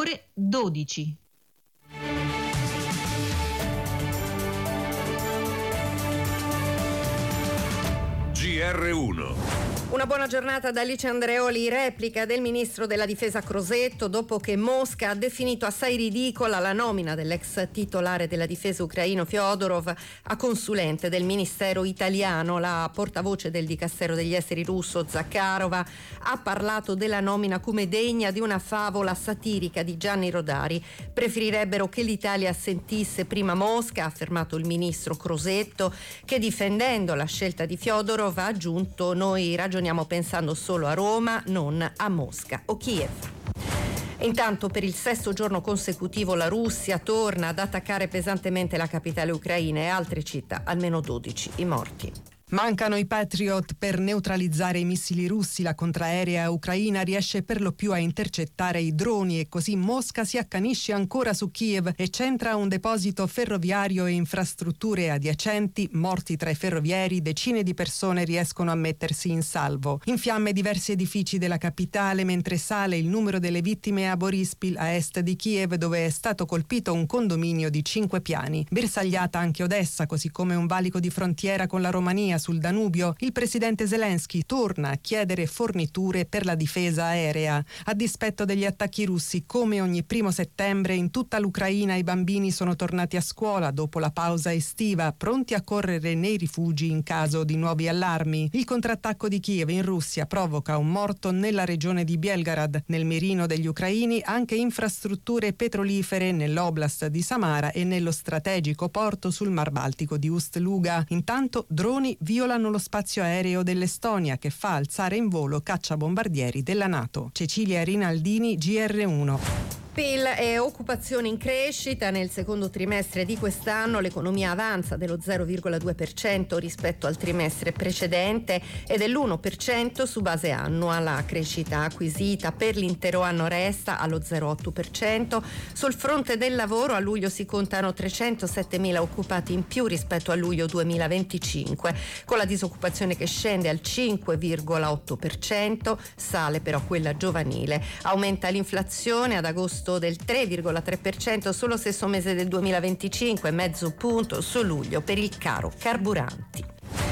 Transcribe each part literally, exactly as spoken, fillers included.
ore dodici. G R uno. Una buona giornata da Alice Andreoli. Replica del ministro della difesa Crosetto dopo che Mosca ha definito assai ridicola la nomina dell'ex titolare della difesa ucraino Fyodorov a consulente del ministero italiano. La portavoce del Dicastero degli Esteri russo Zakharova ha parlato della nomina come degna di una favola satirica di Gianni Rodari. Preferirebbero che l'Italia sentisse prima Mosca, ha affermato il ministro Crosetto, che difendendo la scelta di Fyodorov ha aggiunto: noi ragioniamo pensando solo a Roma, non a Mosca o Kiev. Intanto per il sesto giorno consecutivo la Russia torna ad attaccare pesantemente la capitale ucraina e altre città, almeno dodici i morti. Mancano i Patriot per neutralizzare i missili russi. La contraerea ucraina riesce per lo più a intercettare i droni e così Mosca si accanisce ancora su Kiev e centra un deposito ferroviario e infrastrutture adiacenti. Morti tra i ferrovieri, decine di persone riescono a mettersi in salvo. In fiamme diversi edifici della capitale, mentre sale il numero delle vittime a Borispil, a est di Kiev, dove è stato colpito un condominio di cinque piani. Bersagliata anche Odessa, così come un valico di frontiera con la Romania sul Danubio. Il presidente Zelensky torna a chiedere forniture per la difesa aerea. A dispetto degli attacchi russi, come ogni primo settembre in tutta l'Ucraina i bambini sono tornati a scuola dopo la pausa estiva, pronti a correre nei rifugi in caso di nuovi allarmi. Il contrattacco di Kiev in Russia provoca un morto nella regione di Belgorod. Nel mirino degli ucraini anche infrastrutture petrolifere nell'oblast di Samara e nello strategico porto sul Mar Baltico di Ust-Luga. Intanto droni violano lo spazio aereo dell'Estonia, che fa alzare in volo cacciabombardieri della NATO. Cecilia Rinaldini, G R uno. P I L e occupazione in crescita. Nel secondo trimestre di quest'anno l'economia avanza dello zero virgola due per cento rispetto al trimestre precedente e dell'uno per cento su base annua. La crescita acquisita per l'intero anno resta allo zero virgola otto per cento. Sul fronte del lavoro a luglio si contano trecentosettemila occupati in più rispetto a luglio duemilaventicinque, con la disoccupazione che scende al cinque virgola otto per cento, sale però quella giovanile. Aumenta l'inflazione ad agosto del tre virgola tre per cento sullo stesso mese del duemilaventicinque, mezzo punto su luglio per il caro carburanti.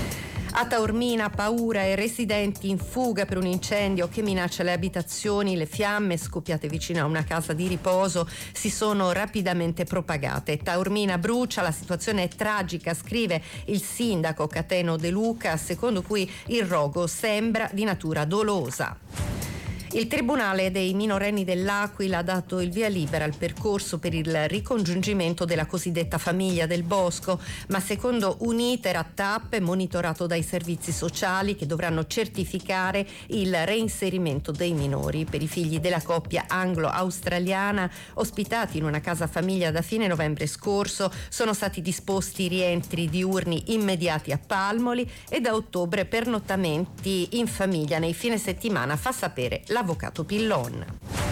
A Taormina paura e residenti in fuga per un incendio che minaccia le abitazioni. Le fiamme scoppiate vicino a una casa di riposo si sono rapidamente propagate. Taormina brucia, la situazione è tragica, scrive il sindaco Cateno De Luca, secondo cui il rogo sembra di natura dolosa. Il Tribunale dei minorenni dell'Aquila ha dato il via libera al percorso per il ricongiungimento della cosiddetta famiglia del Bosco, ma secondo un iter a tappe monitorato dai servizi sociali che dovranno certificare il reinserimento dei minori. Per i figli della coppia anglo-australiana ospitati in una casa famiglia da fine novembre scorso sono stati disposti rientri diurni immediati a Palmoli e da ottobre pernottamenti in famiglia nei fine settimana, fa sapere la avvocato Pillon.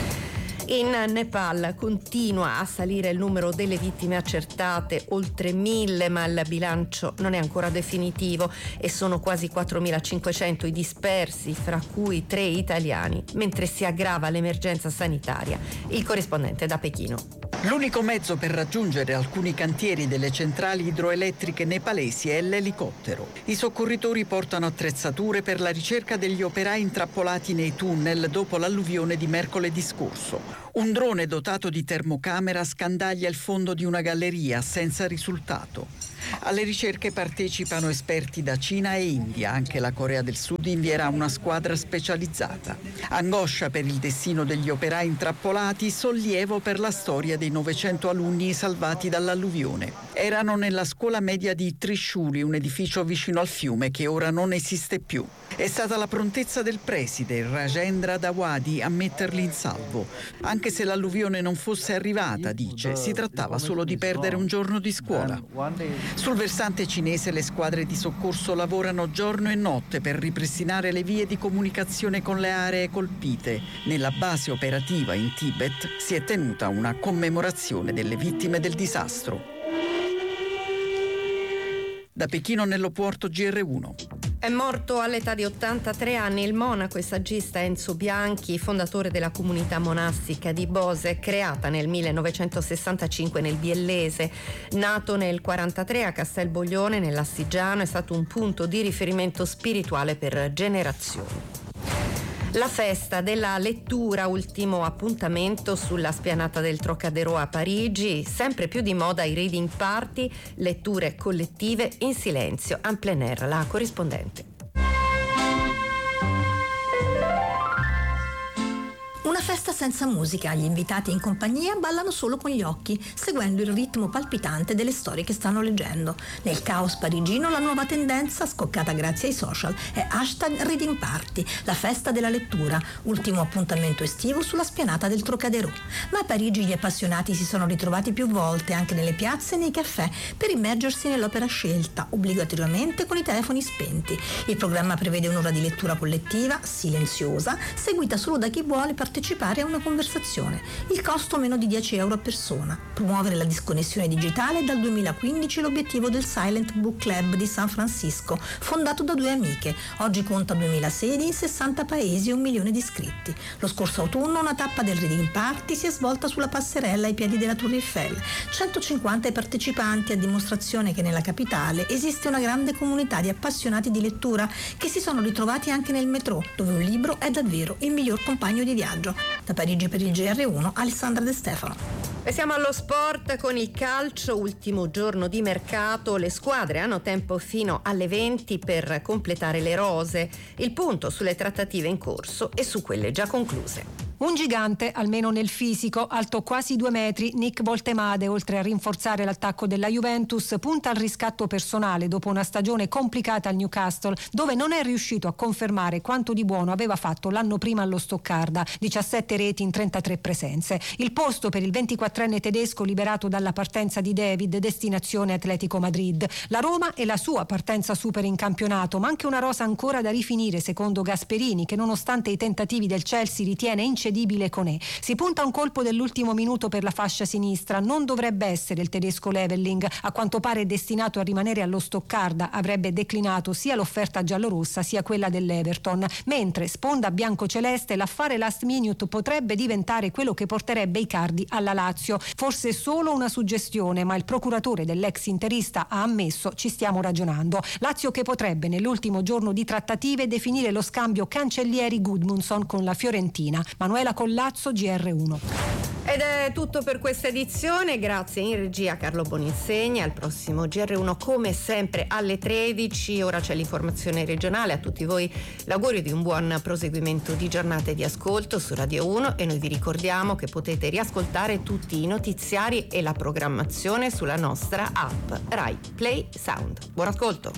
In Nepal continua a salire il numero delle vittime accertate, oltre mille, ma il bilancio non è ancora definitivo e sono quasi quattromilacinquecento i dispersi, fra cui tre italiani, mentre si aggrava l'emergenza sanitaria. Il corrispondente da Pechino. L'unico mezzo per raggiungere alcuni cantieri delle centrali idroelettriche nepalesi è l'elicottero. I soccorritori portano attrezzature per la ricerca degli operai intrappolati nei tunnel dopo l'alluvione di mercoledì scorso. Un drone dotato di termocamera scandaglia il fondo di una galleria senza risultato. Alle ricerche partecipano esperti da Cina e India, anche la Corea del Sud invierà una squadra specializzata. Angoscia per il destino degli operai intrappolati, sollievo per la storia dei novecento alunni salvati dall'alluvione. Erano nella scuola media di Trishuli, un edificio vicino al fiume che ora non esiste più. È stata la prontezza del preside Rajendra Dawadi a metterli in salvo. Anche se l'alluvione non fosse arrivata, dice, si trattava solo di perdere un giorno di scuola. Sul versante cinese le squadre di soccorso lavorano giorno e notte per ripristinare le vie di comunicazione con le aree colpite. Nella base operativa in Tibet si è tenuta una commemorazione delle vittime del disastro. Da Pechino Nello Puerto, G R uno. È morto all'età di ottantatré anni il monaco e saggista Enzo Bianchi, fondatore della comunità monastica di Bose, creata nel millenovecentosessantacinque nel Biellese. Nato nel quarantatré a Castelboglione, nell'Astigiano, è stato un punto di riferimento spirituale per generazioni. La festa della lettura, ultimo appuntamento sulla spianata del Trocadero a Parigi, sempre più di moda i reading party, letture collettive in silenzio, en plein air. La corrispondente. Una festa senza musica, gli invitati in compagnia ballano solo con gli occhi, seguendo il ritmo palpitante delle storie che stanno leggendo. Nel caos parigino la nuova tendenza, scoccata grazie ai social, è hashtag Reading Party, la festa della lettura, ultimo appuntamento estivo sulla spianata del Trocadero. Ma a Parigi gli appassionati si sono ritrovati più volte, anche nelle piazze e nei caffè, per immergersi nell'opera scelta, obbligatoriamente con i telefoni spenti. Il programma prevede un'ora di lettura collettiva, silenziosa, seguita solo da chi vuole partecipare partecipare a una conversazione. Il costo meno di dieci euro a persona. Promuovere la disconnessione digitale è dal duemilaquindici l'obiettivo del Silent Book Club di San Francisco, fondato da due amiche. Oggi conta duemila sedi in sessanta paesi e un milione di iscritti. Lo scorso autunno una tappa del Reading Party si è svolta sulla passerella ai piedi della Tour Eiffel. centocinquanta i partecipanti, a dimostrazione che nella capitale esiste una grande comunità di appassionati di lettura che si sono ritrovati anche nel metro, dove un libro è davvero il miglior compagno di viaggio. Da Parigi per il G R uno, Alessandra De Stefano. E siamo allo sport con il calcio, ultimo giorno di mercato, le squadre hanno tempo fino alle venti per completare le rose, il punto sulle trattative in corso e su quelle già concluse. Un gigante, almeno nel fisico, alto quasi due metri, Nick Voltemade, oltre a rinforzare l'attacco della Juventus, punta al riscatto personale dopo una stagione complicata al Newcastle, dove non è riuscito a confermare quanto di buono aveva fatto l'anno prima allo Stoccarda, diciassette reti in trentatré presenze. Il posto per il ventiquattrenne tedesco liberato dalla partenza di David, destinazione Atletico Madrid. La Roma e la sua partenza super in campionato, ma anche una rosa ancora da rifinire secondo Gasperini, che nonostante i tentativi del Chelsea ritiene incedibile Conè. Si punta a un colpo dell'ultimo minuto per la fascia sinistra. Non dovrebbe essere il tedesco Leveling, a quanto pare è destinato a rimanere allo Stoccarda, avrebbe declinato sia l'offerta giallorossa sia quella dell'Everton, mentre sponda biancoceleste l'affare last minute potrebbe diventare quello che porterebbe i Cardi alla Lazio. Forse solo una suggestione, ma il procuratore dell'ex interista ha ammesso: ci stiamo ragionando. Lazio che potrebbe nell'ultimo giorno di trattative definire lo scambio Cancellieri-Gudmundsson con la Fiorentina. Manuela Collazzo, G R uno. Ed è tutto per questa edizione, grazie in regia Carlo Boninsegni. Al prossimo G R uno come sempre alle tredici. Ora c'è l'informazione regionale. A tutti voi l'augurio di un buon proseguimento di giornate di ascolto su Radio uno e noi vi ricordiamo che potete riascoltare tutti i notiziari e la programmazione sulla nostra app Rai Play Sound. Buon ascolto.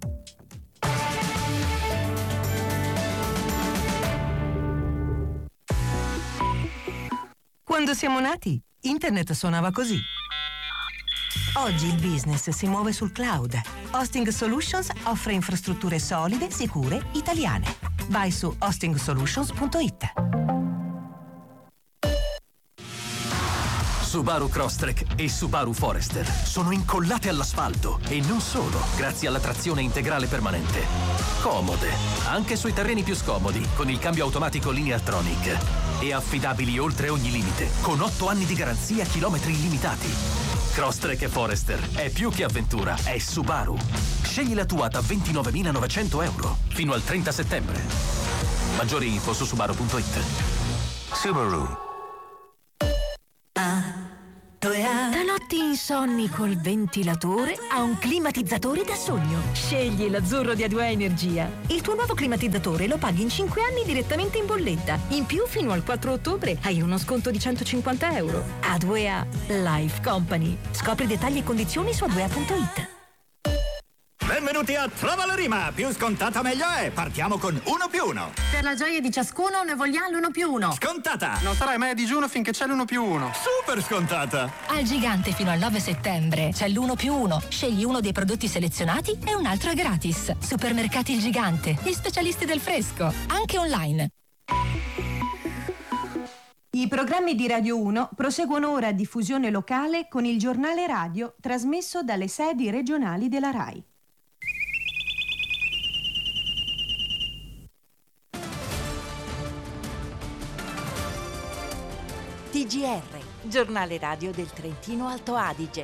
Quando siamo nati, internet suonava così. Oggi il business si muove sul cloud. Hosting Solutions offre infrastrutture solide, sicure, italiane. Vai su hosting solutions punto it. Subaru Crosstrek e Subaru Forester sono incollate all'asfalto e non solo, grazie alla trazione integrale permanente. Comode, anche sui terreni più scomodi, con il cambio automatico Lineartronic. E affidabili oltre ogni limite, con otto anni di garanzia, chilometri illimitati. Crosstrek e Forester è più che avventura, è Subaru. Scegli la tua da ventinovemilanovecento euro fino al trenta settembre. Maggiori info su subaru punto it. Subaru. Da notti insonni col ventilatore a un climatizzatore da sogno. Scegli l'Azzurro di A due A Energia. Il tuo nuovo climatizzatore lo paghi in cinque anni direttamente in bolletta. In più, fino al quattro ottobre hai uno sconto di centocinquanta euro. A due A Life Company. Scopri dettagli e condizioni su a due a punto it. Benvenuti a Trova la Rima! Più scontata meglio è! Partiamo con uno più uno! Per la gioia di ciascuno ne vogliamo l'uno più uno! Scontata! Non sarai mai a digiuno finché c'è l'uno più uno! Super scontata! Al Gigante fino al nove settembre c'è l'uno più uno. Scegli uno dei prodotti selezionati e un altro è gratis. Supermercati Il Gigante, gli specialisti del fresco, anche online. I programmi di Radio uno proseguono ora a diffusione locale con il giornale radio trasmesso dalle sedi regionali della RAI. T G R, giornale radio del Trentino Alto Adige.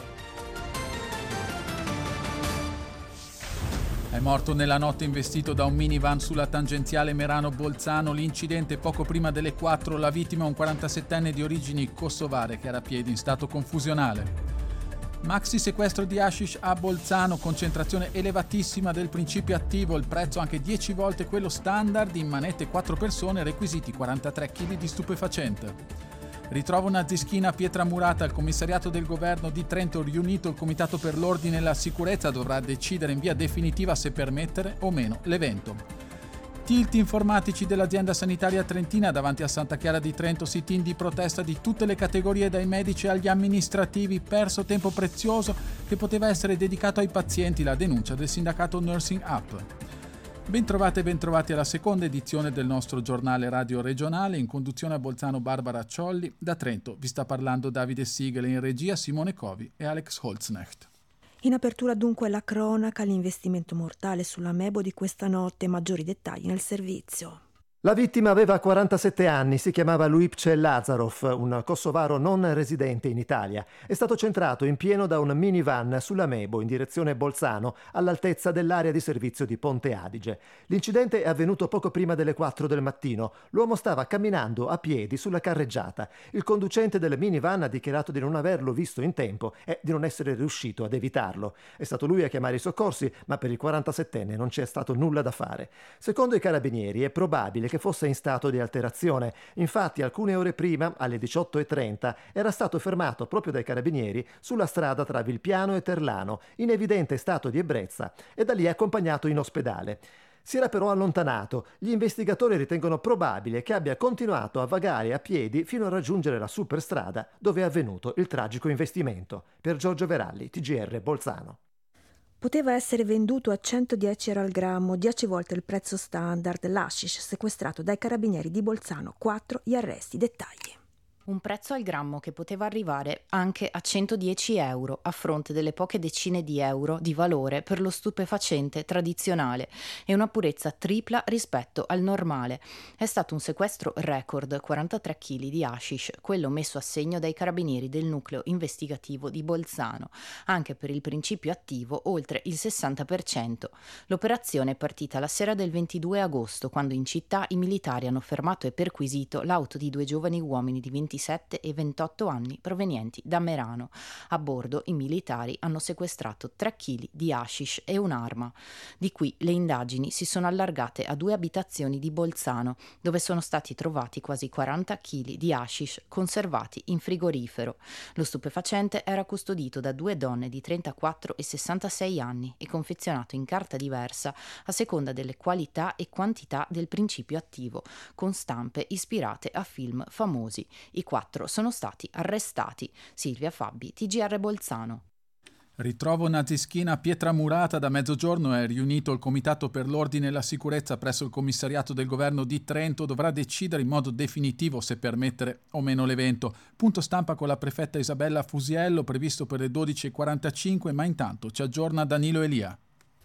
È morto nella notte investito da un minivan sulla tangenziale Merano-Bolzano. L'incidente poco prima delle quattro. La vittima è un quarantasettenne di origini kosovare che era a piedi in stato confusionale. Maxi sequestro di hashish a Bolzano, concentrazione elevatissima del principio attivo, il prezzo anche dieci volte quello standard, in manette quattro persone, requisiti quarantatré chili di stupefacente. Ritrova una zischina a Pietramurata. Il commissariato del governo di Trento, riunito il Comitato per l'Ordine e la Sicurezza, dovrà decidere in via definitiva se permettere o meno l'evento. Tilt informatici dell'azienda sanitaria trentina davanti a Santa Chiara di Trento, sit-in di protesta di tutte le categorie, dai medici agli amministrativi, perso tempo prezioso che poteva essere dedicato ai pazienti, la denuncia del sindacato Nursing Up. Bentrovate e bentrovati alla seconda edizione del nostro giornale radio regionale, in conduzione a Bolzano Barbara Ciolli, da Trento vi sta parlando Davide Siegel, in regia Simone Covi e Alex Holznecht. In apertura dunque la cronaca, l'investimento mortale sulla Mebo di questa notte, maggiori dettagli nel servizio. La vittima aveva quarantasette anni, si chiamava Luipce Lazarov, un kosovaro non residente in Italia. È stato centrato in pieno da un minivan sulla Mebo in direzione Bolzano, all'altezza dell'area di servizio di Ponte Adige. L'incidente è avvenuto poco prima delle quattro del mattino. L'uomo stava camminando a piedi sulla carreggiata. Il conducente del minivan ha dichiarato di non averlo visto in tempo e di non essere riuscito ad evitarlo. È stato lui a chiamare i soccorsi, ma per il quarantasettenne non c'è stato nulla da fare. Secondo i carabinieri è probabile che che fosse in stato di alterazione. Infatti alcune ore prima, alle diciotto e trenta, era stato fermato proprio dai carabinieri sulla strada tra Vilpiano e Terlano, in evidente stato di ebbrezza, e da lì accompagnato in ospedale. Si era però allontanato. Gli investigatori ritengono probabile che abbia continuato a vagare a piedi fino a raggiungere la superstrada dove è avvenuto il tragico investimento. Per Giorgio Veralli, T G R Bolzano. Poteva essere venduto a centodieci euro al grammo, dieci volte il prezzo standard. L'hashish sequestrato dai carabinieri di Bolzano, quattro gli arresti. Dettagli. Un prezzo al grammo che poteva arrivare anche a centodieci euro, a fronte delle poche decine di euro di valore per lo stupefacente tradizionale, e una purezza tripla rispetto al normale. È stato un sequestro record, quarantatré chili di hashish, quello messo a segno dai carabinieri del nucleo investigativo di Bolzano, anche per il principio attivo oltre il sessanta per cento. L'operazione è partita la sera del ventidue agosto, quando in città i militari hanno fermato e perquisito l'auto di due giovani uomini di ventisette e ventotto anni provenienti da Merano. A bordo i militari hanno sequestrato tre chili di hashish e un'arma. Di qui le indagini si sono allargate a due abitazioni di Bolzano, dove sono stati trovati quasi quaranta chili di hashish conservati in frigorifero. Lo stupefacente era custodito da due donne di trentaquattro e sessantasei anni e confezionato in carta diversa a seconda delle qualità e quantità del principio attivo, con stampe ispirate a film famosi. I quattro sono stati arrestati. Silvia Fabbi, T G R Bolzano. Ritrovo una zischina a Pietramurata. Da mezzogiorno è riunito il Comitato per l'Ordine e la Sicurezza presso il commissariato del governo di Trento. Dovrà decidere in modo definitivo se permettere o meno l'evento. Punto stampa con la prefetta Isabella Fusiello, previsto per le dodici e quarantacinque, ma intanto ci aggiorna Danilo Elia.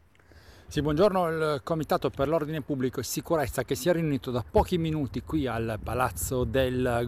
Sì, buongiorno. Il Comitato per l'Ordine Pubblico e Sicurezza, che si è riunito da pochi minuti qui al Palazzo del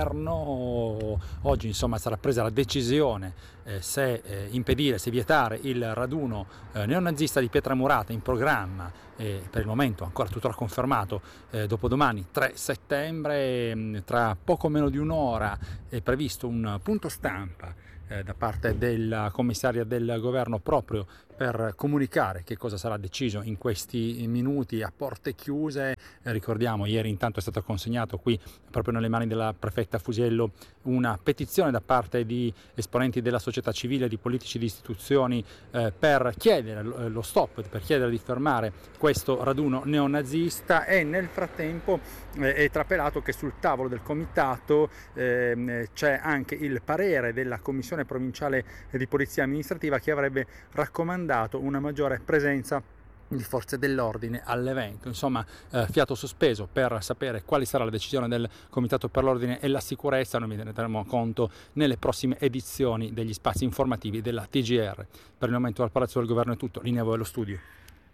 Governo. Oggi insomma sarà presa la decisione eh, se eh, impedire, se vietare il raduno eh, neonazista di Pietramurata in programma, e per il momento ancora tuttora confermato, eh, dopodomani tre settembre. Tra poco meno di un'ora è previsto un punto stampa eh, da parte della commissaria del governo proprio per comunicare che cosa sarà deciso in questi minuti a porte chiuse. Eh, ricordiamo, ieri intanto è stato consegnato qui proprio nelle mani della prefetta Fusiello una petizione da parte di esponenti della società civile, di politici, di istituzioni eh, per chiedere lo stop, per chiedere di fermare questo raduno neonazista, e nel frattempo eh, è trapelato che sul tavolo del comitato eh, c'è anche il parere della commissione provinciale di polizia amministrativa, che avrebbe raccomandato una maggiore presenza di forze dell'ordine all'evento. Insomma, eh, fiato sospeso per sapere quale sarà la decisione del Comitato per l'Ordine e la Sicurezza. Noi vi terremo conto nelle prossime edizioni degli spazi informativi della T G R. Per il momento dal Palazzo del Governo è tutto. Linea a voi allo studio.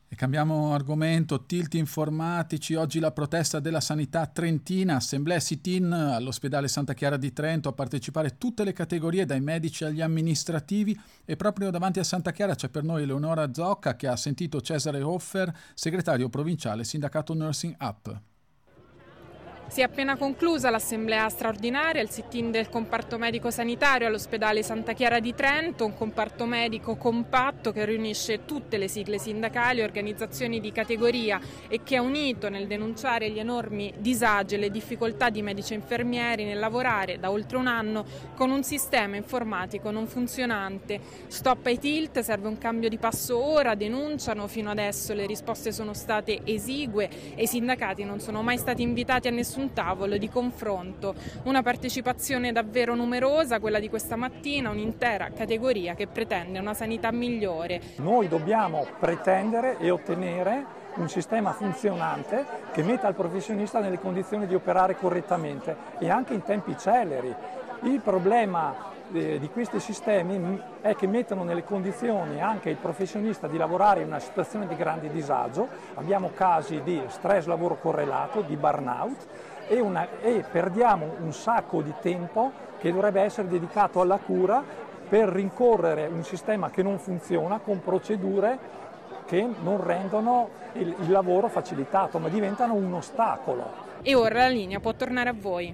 E cambiamo argomento, tilt informatici, oggi la protesta della sanità trentina, assemblea sit-in all'ospedale Santa Chiara di Trento, a partecipare tutte le categorie dai medici agli amministrativi, e proprio davanti a Santa Chiara c'è per noi Eleonora Zocca che ha sentito Cesare Hoffer, segretario provinciale sindacato Nursing Up. Si è appena conclusa l'assemblea straordinaria, il sit-in del comparto medico sanitario all'ospedale Santa Chiara di Trento, un comparto medico compatto che riunisce tutte le sigle sindacali e organizzazioni di categoria e che ha unito nel denunciare gli enormi disagi e le difficoltà di medici e infermieri nel lavorare da oltre un anno con un sistema informatico non funzionante. Stop ai tilt, serve un cambio di passo ora, denunciano, fino adesso le risposte sono state esigue e i sindacati non sono mai stati invitati a nessun un tavolo di confronto. Una partecipazione davvero numerosa, quella di questa mattina, un'intera categoria che pretende una sanità migliore. Noi dobbiamo pretendere e ottenere un sistema funzionante che metta il professionista nelle condizioni di operare correttamente e anche in tempi celeri. Il problema di questi sistemi è che mettono nelle condizioni anche il professionista di lavorare in una situazione di grande disagio. Abbiamo casi di stress lavoro correlato, di burnout e, una, e perdiamo un sacco di tempo che dovrebbe essere dedicato alla cura per rincorrere un sistema che non funziona con procedure che non rendono il, il lavoro facilitato ma diventano un ostacolo. E ora la linea può tornare a voi.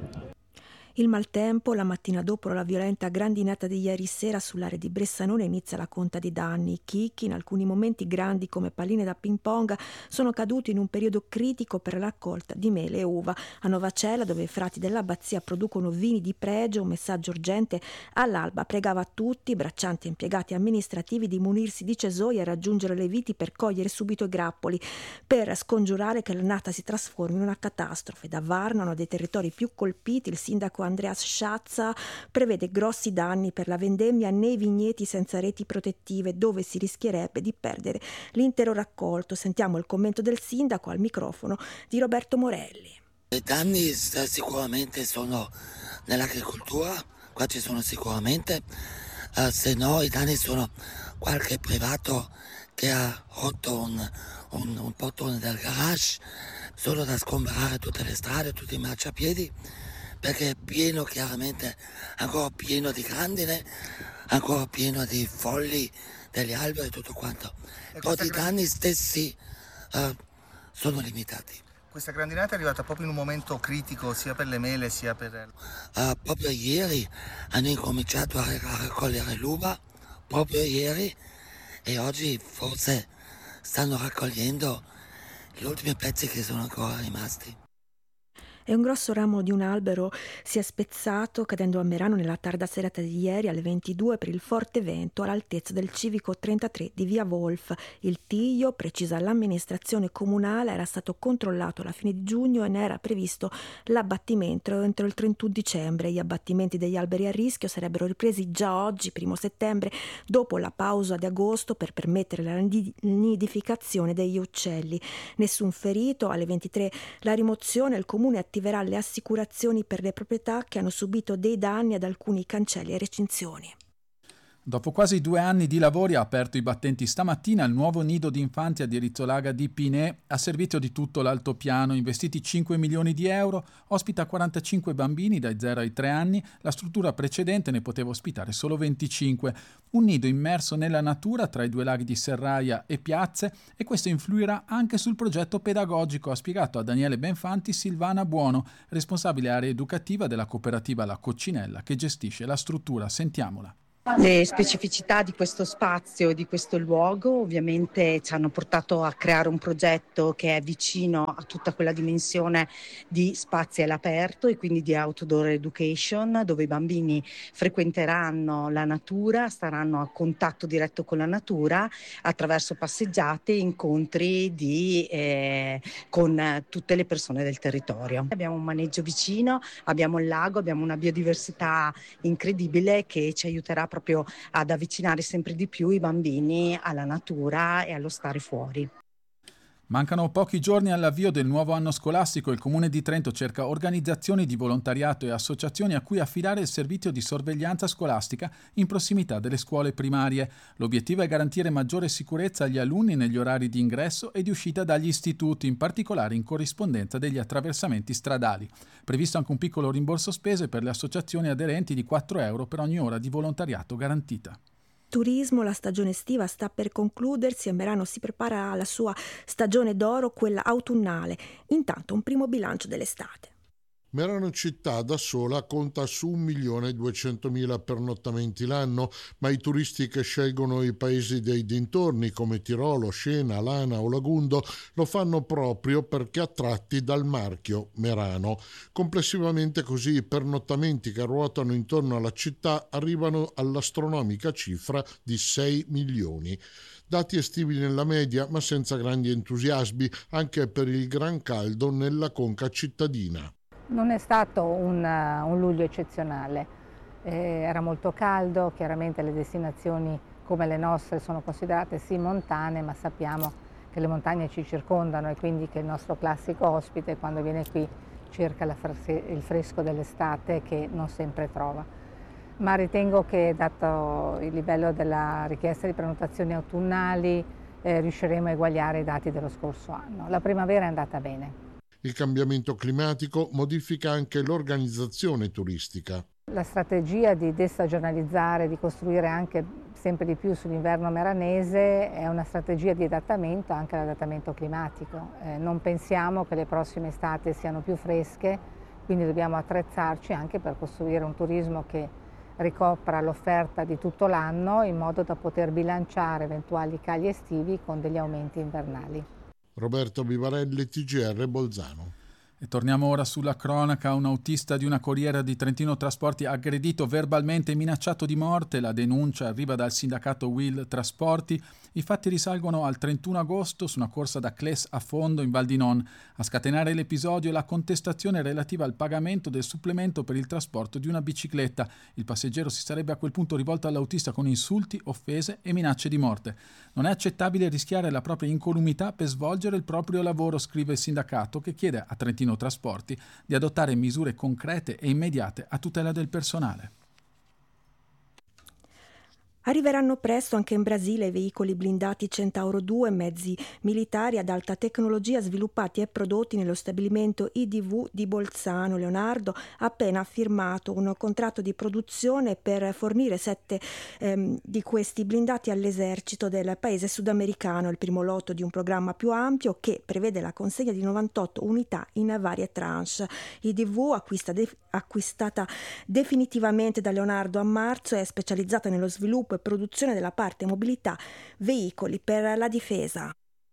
Il maltempo, la mattina dopo la violenta grandinata di ieri sera sull'area di Bressanone inizia la conta di danni. Chicchi, in alcuni momenti grandi come palline da ping pong, sono caduti in un periodo critico per la raccolta di mele e uva. A Novacella, dove i frati dell'abbazia producono vini di pregio, un messaggio urgente all'alba pregava tutti, braccianti e impiegati amministrativi, di munirsi di cesoie e raggiungere le viti per cogliere subito i grappoli, per scongiurare che l'annata si trasformi in una catastrofe. Da Varna, uno dei territori più colpiti, il sindaco Andreas Sciazza prevede grossi danni per la vendemmia nei vigneti senza reti protettive, dove si rischierebbe di perdere l'intero raccolto. Sentiamo il commento del sindaco al microfono di Roberto Morelli. I danni sicuramente sono nell'agricoltura, qua ci sono sicuramente, uh, se no i danni sono qualche privato che ha rotto un, un, un portone del garage, solo da sgomberare tutte le strade, tutti i marciapiedi, perché è pieno, chiaramente, ancora pieno di grandine, ancora pieno di fogli degli alberi e tutto quanto. Però i danni stessi uh, sono limitati. Questa grandinata è arrivata proprio in un momento critico, sia per le mele sia per... Uh, proprio ieri hanno incominciato a, a raccogliere l'uva, proprio ieri, e oggi forse stanno raccogliendo gli ultimi pezzi che sono ancora rimasti. E un grosso ramo di un albero si è spezzato cadendo a Merano nella tarda serata di ieri alle ventidue per il forte vento all'altezza del civico trentatré di via Wolf. Il tiglio, precisa l'amministrazione comunale, era stato controllato alla fine di giugno e ne era previsto l'abbattimento entro il trentuno dicembre. Gli abbattimenti degli alberi a rischio sarebbero ripresi già oggi, primo settembre, dopo la pausa di agosto, per permettere la nidificazione degli uccelli. Nessun ferito. Alle ventitré la rimozione, il comune attiverà le assicurazioni per le proprietà che hanno subito dei danni ad alcuni cancelli e recinzioni. Dopo quasi due anni di lavori ha aperto i battenti stamattina il nuovo nido di infanzia di Rizzolaga di Pinè, a servizio di tutto l'altopiano, investiti cinque milioni di euro, ospita quarantacinque bambini dai zero ai tre anni, la struttura precedente ne poteva ospitare solo venticinque. Un nido immerso nella natura tra i due laghi di Serraia e Piazze, e questo influirà anche sul progetto pedagogico, ha spiegato a Daniele Benfanti Silvana Buono, responsabile area educativa della cooperativa La Coccinella che gestisce la struttura. Sentiamola. Le specificità di questo spazio e di questo luogo ovviamente ci hanno portato a creare un progetto che è vicino a tutta quella dimensione di spazi all'aperto e quindi di outdoor education, dove i bambini frequenteranno la natura, staranno a contatto diretto con la natura attraverso passeggiate e incontri di, eh, con tutte le persone del territorio. Abbiamo un maneggio vicino, abbiamo il lago, abbiamo una biodiversità incredibile che ci aiuterà proprio ad avvicinare sempre di più i bambini alla natura e allo stare fuori. Mancano pochi giorni all'avvio del nuovo anno scolastico e il Comune di Trento cerca organizzazioni di volontariato e associazioni a cui affidare il servizio di sorveglianza scolastica in prossimità delle scuole primarie. L'obiettivo è garantire maggiore sicurezza agli alunni negli orari di ingresso e di uscita dagli istituti, in particolare in corrispondenza degli attraversamenti stradali. Previsto anche un piccolo rimborso spese per le associazioni aderenti di quattro euro per ogni ora di volontariato garantita. Turismo, la stagione estiva sta per concludersi e Merano si prepara alla sua stagione d'oro, quella autunnale. Intanto un primo bilancio dell'estate. Merano città da sola conta su un milione e duecentomila pernottamenti l'anno, ma i turisti che scelgono i paesi dei dintorni come Tirolo, Scena, Lana o Lagundo lo fanno proprio perché attratti dal marchio Merano. Complessivamente così i pernottamenti che ruotano intorno alla città arrivano all'astronomica cifra di sei milioni. Dati estivi nella media, ma senza grandi entusiasmi, anche per il gran caldo nella conca cittadina. Non è stato un, uh, un luglio eccezionale, eh, era molto caldo, chiaramente le destinazioni come le nostre sono considerate sì montane, ma sappiamo che le montagne ci circondano e quindi che il nostro classico ospite quando viene qui cerca la fres- il fresco dell'estate che non sempre trova. Ma ritengo che dato il livello della richiesta di prenotazioni autunnali eh, riusciremo a eguagliare i dati dello scorso anno. La primavera è andata bene. Il cambiamento climatico modifica anche l'organizzazione turistica. La strategia di destagionalizzare, di costruire anche sempre di più sull'inverno meranese è una strategia di adattamento anche all'adattamento climatico. Eh, non pensiamo che le prossime estati siano più fresche, quindi dobbiamo attrezzarci anche per costruire un turismo che ricopra l'offerta di tutto l'anno in modo da poter bilanciare eventuali cali estivi con degli aumenti invernali. Roberto Vivarelli, T G R Bolzano. E torniamo ora sulla cronaca. Un autista di una corriera di Trentino Trasporti aggredito verbalmente e minacciato di morte. La denuncia arriva dal sindacato Will Trasporti. I fatti risalgono al trentuno agosto su una corsa da Cles a Fondo in Val di Non. A scatenare l'episodio è la contestazione relativa al pagamento del supplemento per il trasporto di una bicicletta. Il passeggero si sarebbe a quel punto rivolto all'autista con insulti, offese e minacce di morte. Non è accettabile rischiare la propria incolumità per svolgere il proprio lavoro, scrive il sindacato, che chiede a Trentino Trasporti di adottare misure concrete e immediate a tutela del personale. Arriveranno presto anche in Brasile i veicoli blindati Centauro due, mezzi militari ad alta tecnologia sviluppati e prodotti nello stabilimento I D V di Bolzano. Leonardo ha appena firmato un contratto di produzione per fornire sette ehm, di questi blindati all'esercito del paese sudamericano, il primo lotto di un programma più ampio che prevede la consegna di novantotto unità in varie tranche. I D V, acquista de- acquistata definitivamente da Leonardo a marzo, è specializzata nello sviluppo e produzione della parte mobilità veicoli per la difesa.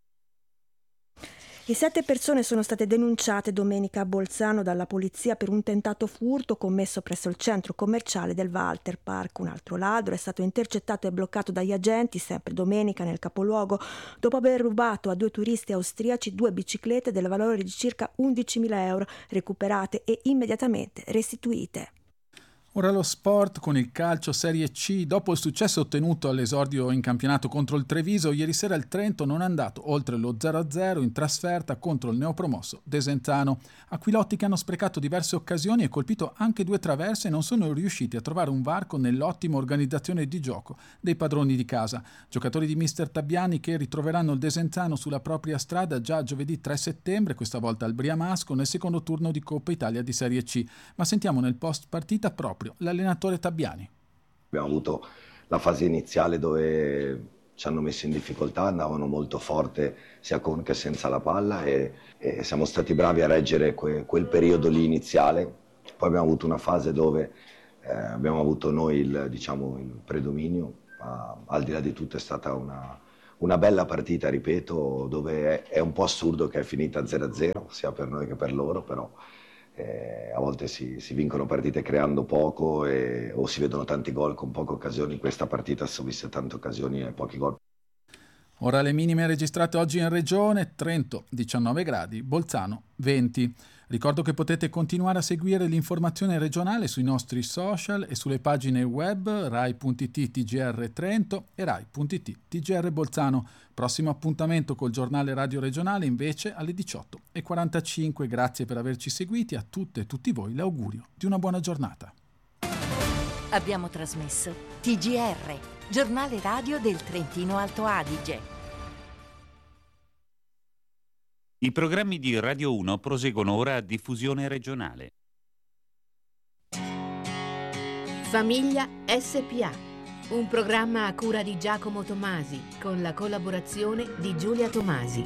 Le sette persone sono state denunciate domenica a Bolzano dalla polizia per un tentato furto commesso presso il centro commerciale del Walter Park. Un altro ladro è stato intercettato e bloccato dagli agenti sempre domenica nel capoluogo dopo aver rubato a due turisti austriaci due biciclette del valore di circa undicimila euro, recuperate e immediatamente restituite. Ora lo sport con il calcio Serie C. Dopo il successo ottenuto all'esordio in campionato contro il Treviso, ieri sera il Trento non è andato oltre lo zero a zero in trasferta contro il neopromosso Desenzano. Aquilotti, che hanno sprecato diverse occasioni e colpito anche due traverse, non sono riusciti a trovare un varco nell'ottima organizzazione di gioco dei padroni di casa. Giocatori di mister Tabbiani che ritroveranno il Desenzano sulla propria strada già giovedì tre settembre, questa volta al Briamasco, nel secondo turno di Coppa Italia di Serie C. Ma sentiamo nel post partita proprio l'allenatore Tabbiani. Abbiamo avuto la fase iniziale dove ci hanno messo in difficoltà, andavano molto forte sia con che senza la palla e, e siamo stati bravi a reggere que, quel periodo lì iniziale. Poi abbiamo avuto una fase dove eh, abbiamo avuto noi il, diciamo, il predominio, ma al di là di tutto è stata una, una bella partita, ripeto, dove è, è un po' assurdo che è finita zero a zero, sia per noi che per loro, però Eh, a volte si, si vincono partite creando poco e, o si vedono tanti gol con poche occasioni. In questa partita si sono viste tante occasioni e pochi gol. Ora le minime registrate oggi in regione: Trento diciannove gradi, Bolzano venti. Ricordo che potete continuare a seguire l'informazione regionale sui nostri social e sulle pagine web rai punto it T G R Trento e rai punto it T G R Bolzano. Prossimo appuntamento col giornale radio regionale invece alle diciotto e quarantacinque. Grazie per averci seguiti. A tutte e tutti voi l'augurio di una buona giornata. Abbiamo trasmesso T G R, giornale radio del Trentino Alto Adige. I programmi di Radio uno proseguono ora a diffusione regionale. Famiglia S P A, un programma a cura di Giacomo Tomasi con la collaborazione di Giulia Tomasi.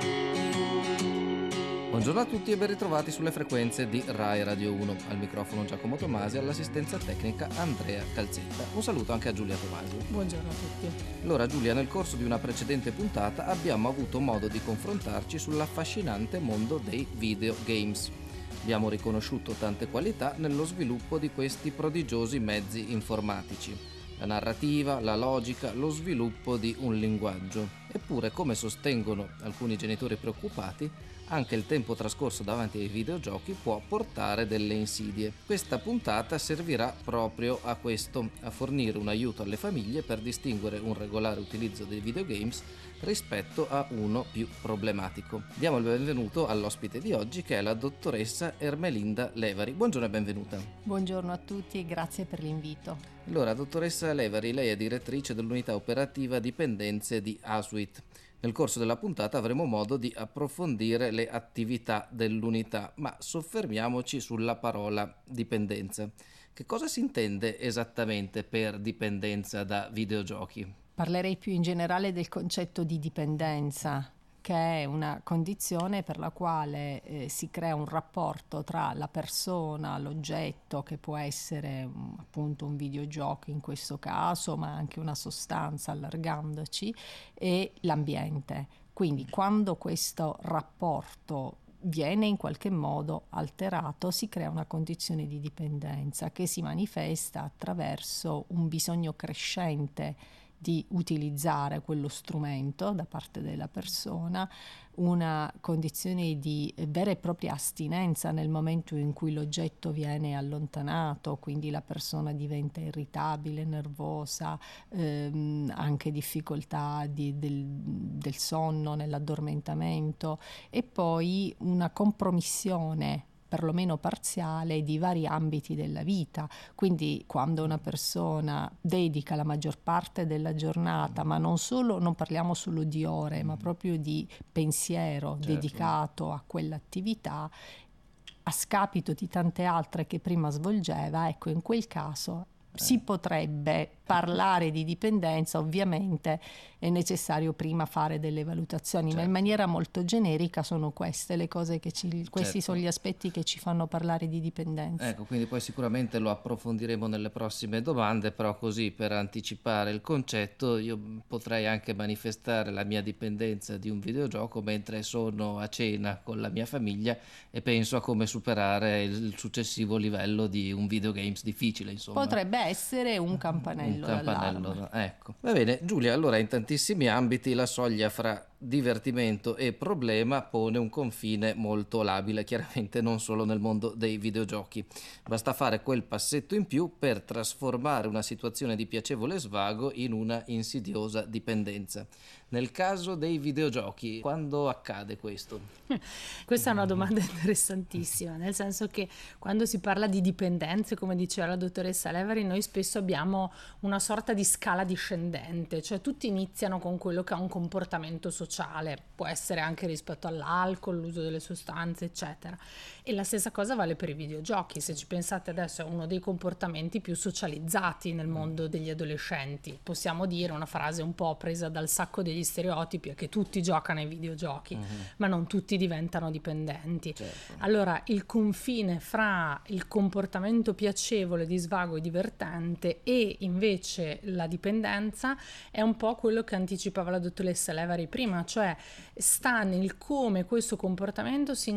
Buongiorno a tutti e ben ritrovati sulle frequenze di Rai Radio uno. Al microfono Giacomo Tomasi, all'assistenza tecnica Andrea Calzetta. Un saluto anche a Giulia Tomasi. Buongiorno a tutti. Allora Giulia, nel corso di una precedente puntata abbiamo avuto modo di confrontarci sull'affascinante mondo dei videogames. Abbiamo riconosciuto tante qualità nello sviluppo di questi prodigiosi mezzi informatici. La narrativa, la logica, lo sviluppo di un linguaggio. Eppure, come sostengono alcuni genitori preoccupati, anche il tempo trascorso davanti ai videogiochi può portare delle insidie. Questa puntata servirà proprio a questo, a fornire un aiuto alle famiglie per distinguere un regolare utilizzo dei videogames rispetto a uno più problematico. Diamo il benvenuto all'ospite di oggi, che è la dottoressa Ermelinda Levari. Buongiorno e benvenuta. Buongiorno a tutti e grazie per l'invito. Allora, dottoressa Levari, lei è direttrice dell'unità operativa dipendenze di Asuit. Nel corso della puntata avremo modo di approfondire le attività dell'unità, ma soffermiamoci sulla parola dipendenza. Che cosa si intende esattamente per dipendenza da videogiochi? Parlerei più in generale del concetto di dipendenza, che è una condizione per la quale eh, si crea un rapporto tra la persona, l'oggetto, che può essere um, appunto un videogioco in questo caso, ma anche una sostanza allargandoci, e l'ambiente. Quindi quando questo rapporto viene in qualche modo alterato, si crea una condizione di dipendenza che si manifesta attraverso un bisogno crescente di utilizzare quello strumento da parte della persona, una condizione di vera e propria astinenza nel momento in cui l'oggetto viene allontanato, quindi la persona diventa irritabile, nervosa, ehm, anche difficoltà di, del, del sonno, nell'addormentamento, e poi una compromissione perlomeno parziale di vari ambiti della vita. Quindi quando una persona dedica la maggior parte della giornata, ma non solo, non parliamo solo di ore, ma proprio di pensiero, certo, dedicato a quell'attività, a scapito di tante altre che prima svolgeva, ecco, in quel caso eh. si potrebbe parlare di dipendenza. Ovviamente è necessario prima fare delle valutazioni, certo, ma in maniera molto generica sono queste le cose che ci, questi certo. sono gli aspetti che ci fanno parlare di dipendenza. Ecco, quindi poi sicuramente lo approfondiremo nelle prossime domande, però così per anticipare il concetto, io potrei anche manifestare la mia dipendenza di un videogioco mentre sono a cena con la mia famiglia e penso a come superare il successivo livello di un videogames difficile, insomma. Potrebbe essere un campanello. Un campanello, ecco. Va bene, Giulia, allora in tantissimi ambiti la soglia fra divertimento e problema pone un confine molto labile, chiaramente non solo nel mondo dei videogiochi. Basta fare quel passetto in più per trasformare una situazione di piacevole svago in una insidiosa dipendenza. Nel caso dei videogiochi, quando accade questo? Questa è una domanda interessantissima, nel senso che quando si parla di dipendenze, come diceva la dottoressa Levari, noi spesso abbiamo una sorta di scala discendente, cioè tutti iniziano con quello che è un comportamento sociale, può essere anche rispetto all'alcol, l'uso delle sostanze, eccetera. E la stessa cosa vale per i videogiochi. Se ci pensate adesso, è uno dei comportamenti più socializzati nel mondo degli adolescenti. Possiamo dire una frase un po' presa dal sacco degli stereotipi, è che tutti giocano ai videogiochi, uh-huh. ma non tutti diventano dipendenti. Certo. Allora il confine fra il comportamento piacevole, di svago e divertente e invece la dipendenza è un po' quello che anticipava la dottoressa Levari prima, cioè sta nel come questo comportamento si